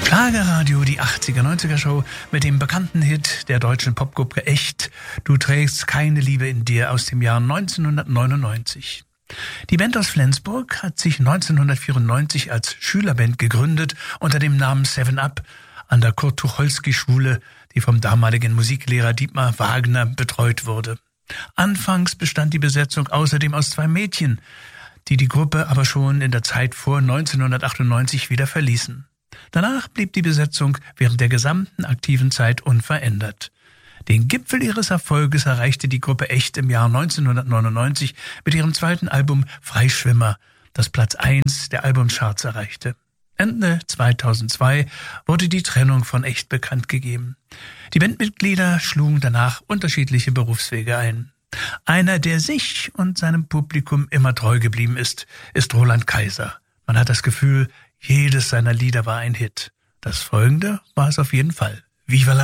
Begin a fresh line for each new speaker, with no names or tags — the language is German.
Schlagerradio, die 80er-90er-Show mit dem bekannten Hit der deutschen Popgruppe Echt, Du trägst keine Liebe in dir aus dem Jahr 1999. Die Band aus Flensburg hat sich 1994 als Schülerband gegründet unter dem Namen 7up an der Kurt-Tucholsky-Schule, die vom damaligen Musiklehrer Dietmar Wagner betreut wurde. Anfangs bestand die Besetzung außerdem aus 2 Mädchen, die Gruppe aber schon in der Zeit vor 1998 wieder verließen. Danach blieb die Besetzung während der gesamten aktiven Zeit unverändert. Den Gipfel ihres Erfolges erreichte die Gruppe Echt im Jahr 1999 mit ihrem zweiten Album Freischwimmer, das Platz 1 der Albumcharts erreichte. Ende 2002 wurde die Trennung von Echt bekannt gegeben. Die Bandmitglieder schlugen danach unterschiedliche Berufswege ein. Einer, der sich und seinem Publikum immer treu geblieben ist Roland Kaiser. Man hat das Gefühl, jedes seiner Lieder war ein Hit. Das folgende war es auf jeden Fall. Viva la